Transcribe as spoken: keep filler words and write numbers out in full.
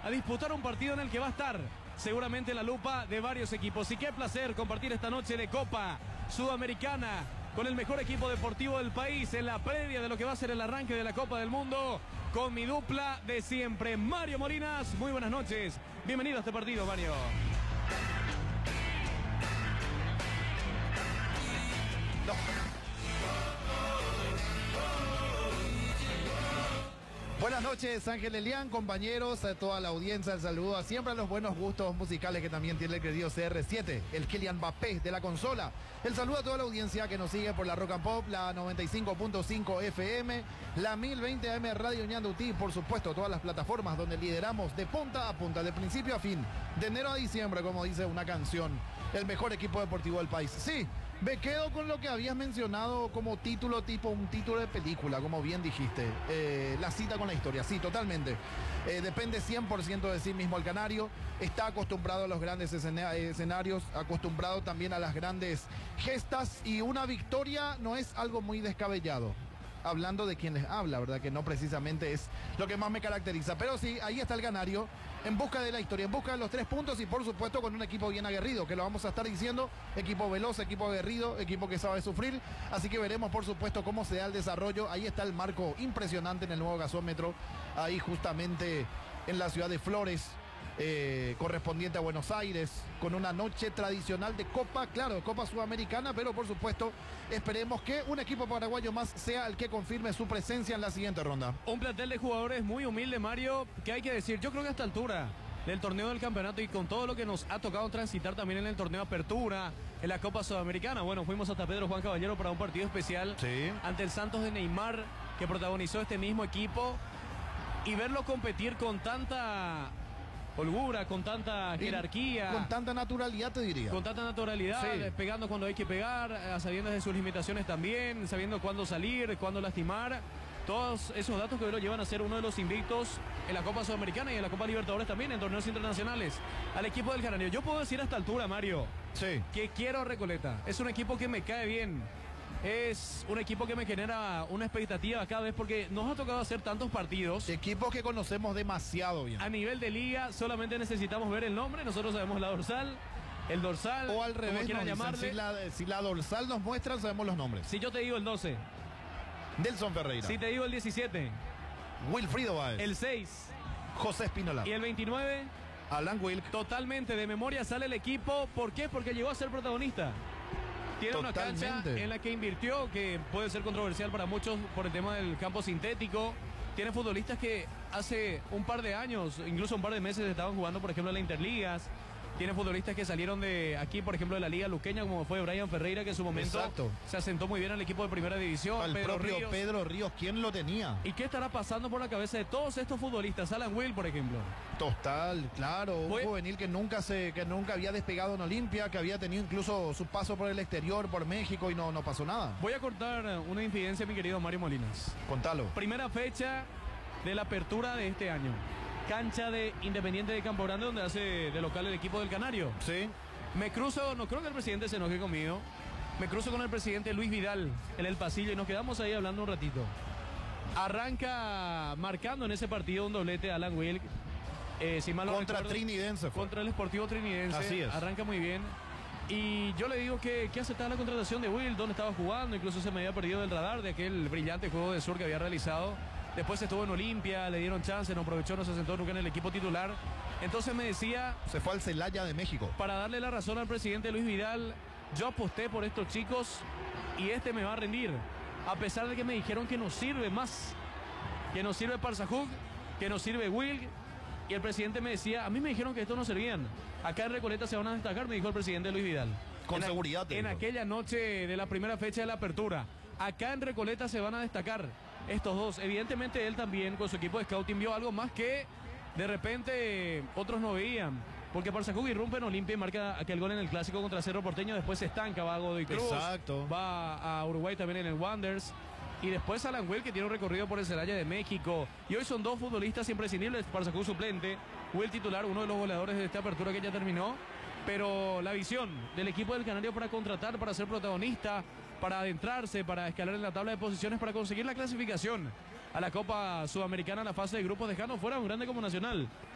a disputar un partido en el que va a estar seguramente la lupa de varios equipos. Y qué placer compartir esta noche de Copa Sudamericana con el mejor equipo deportivo del país en la previa de lo que va a ser el arranque de la Copa del Mundo, con mi dupla de siempre, Mario Molinas. Muy buenas noches, bienvenido a este partido, Mario. No. Buenas noches, Ángel Elián, compañeros, a toda la audiencia, el saludo a siempre a los buenos gustos musicales que también tiene el querido C R siete, el Kylian Mbappé de la consola. El saludo a toda la audiencia que nos sigue por la Rock and Pop, la noventa y cinco punto cinco F M, la mil veinte A M Radio Ñandutí, por supuesto, todas las plataformas donde lideramos de punta a punta, de principio a fin, de enero a diciembre, como dice una canción, el mejor equipo deportivo del país. Sí, me quedo con lo que habías mencionado como título, tipo un título de película, como bien dijiste. Eh, la cita con la historia, sí, totalmente. Eh, depende cien por ciento de sí mismo el canario. Está acostumbrado a los grandes escena escenarios, acostumbrado también a las grandes gestas. Y una victoria no es algo muy descabellado. Hablando de quien les habla, ¿verdad? Que no precisamente es lo que más me caracteriza. Pero sí, ahí está el canario, en busca de la historia, en busca de los tres puntos y por supuesto con un equipo bien aguerrido, que lo vamos a estar diciendo, equipo veloz, equipo aguerrido, equipo que sabe sufrir. Así que veremos por supuesto cómo se da el desarrollo. Ahí está el marco impresionante en el nuevo gasómetro, ahí justamente en la ciudad de Flores. Eh, correspondiente a Buenos Aires, con una noche tradicional de Copa, claro, Copa Sudamericana, pero por supuesto esperemos que un equipo paraguayo más sea el que confirme su presencia en la siguiente ronda. Un plantel de jugadores muy humilde, Mario, que hay que decir, yo creo que a esta altura del torneo del campeonato y con todo lo que nos ha tocado transitar también en el torneo Apertura, en la Copa Sudamericana, bueno, fuimos hasta Pedro Juan Caballero para un partido especial, sí, ante el Santos de Neymar, que protagonizó este mismo equipo, y verlo competir con tanta holgura, con tanta jerarquía, y con tanta naturalidad, te diría. Con tanta naturalidad, sí, pegando cuando hay que pegar, sabiendo de sus limitaciones también, sabiendo cuándo salir, cuándo lastimar. Todos esos datos que hoy lo llevan a ser uno de los invictos en la Copa Sudamericana y en la Copa Libertadores también, en torneos internacionales. Al equipo del Canario, yo puedo decir a esta altura, Mario, sí, que quiero a Recoleta. Es un equipo que me cae bien. Es un equipo que me genera una expectativa cada vez porque nos ha tocado hacer tantos partidos. Equipos que conocemos demasiado bien. A nivel de liga solamente necesitamos ver el nombre, nosotros sabemos la dorsal, el dorsal, o al revés, como quieran llamarle. Si la, si la dorsal nos muestra, sabemos los nombres. Si yo te digo el doce, Nelson Ferreira. Si te digo el diecisiete, Wilfrido Báez. El seis, José Espinola. Y el veintinueve, Alan Wilk. Totalmente de memoria sale el equipo. ¿Por qué? Porque llegó a ser protagonista. Tiene Totalmente. Una cancha en la que invirtió, que puede ser controversial para muchos por el tema del campo sintético. Tiene futbolistas que hace un par de años, incluso un par de meses, estaban jugando, por ejemplo, en la Interligas. Tiene futbolistas que salieron de aquí, por ejemplo, de la Liga Luqueña, como fue Brian Ferreira, que en su momento Exacto. se asentó muy bien al equipo de Primera División. Al Pedro propio Ríos. Pedro Ríos, ¿quién lo tenía? ¿Y qué estará pasando por la cabeza de todos estos futbolistas? Alan Will, por ejemplo. Total, claro, un Fue... juvenil que nunca se, que nunca había despegado en Olimpia, que había tenido incluso su paso por el exterior, por México, y no, no pasó nada. Voy a cortar una infidencia, mi querido Mario Molinas. Contalo. Primera fecha de la apertura de este año. Cancha de Independiente de Campo Grande, donde hace de local el equipo del Canario. Sí. Me cruzo, no creo que el presidente se enoje conmigo. Me cruzo con el presidente Luis Vidal en el pasillo y nos quedamos ahí hablando un ratito. Arranca marcando en ese partido un doblete Alan Wilk. Eh, si mal no contra recuerdo, Trinidense. Fue. Contra el Sportivo Trinidense. Así es. Arranca muy bien. Y yo le digo que, que aceptaba la contratación de Will, dónde estaba jugando, incluso se me había perdido del radar de aquel brillante juego de sur que había realizado. Después estuvo en Olimpia, le dieron chance, no aprovechó, no se sentó nunca en el equipo titular. Entonces me decía... Se fue al Celaya de México. Para darle la razón al presidente Luis Vidal, yo aposté por estos chicos y este me va a rendir. A pesar de que me dijeron que nos sirve más, que nos sirve Parsahuk, que nos sirve Will. Y el presidente me decía, a mí me dijeron que estos no servían. Acá en Recoleta se van a destacar, me dijo el presidente Luis Vidal. Con en seguridad. A, en aquella noche de la primera fecha de la apertura. Acá en Recoleta se van a destacar estos dos. Evidentemente él también con su equipo de scouting vio algo más que de repente otros no veían. Porque Parsahuk irrumpe en Olimpia y marca aquel gol en el clásico contra Cerro Porteño. Después se estanca, va a Godoy Cruz. Exacto. Va a Uruguay también en el Wanderers. Y después Alan Will, que tiene un recorrido por el Celaya de México. Y hoy son dos futbolistas imprescindibles. Parsahuk suplente, Will titular, uno de los goleadores de esta apertura que ya terminó. Pero la visión del equipo del Canario para contratar, para ser protagonista, para adentrarse, para escalar en la tabla de posiciones, para conseguir la clasificación a la Copa Sudamericana, a la fase de grupos, dejando fuera a un grande como Nacional.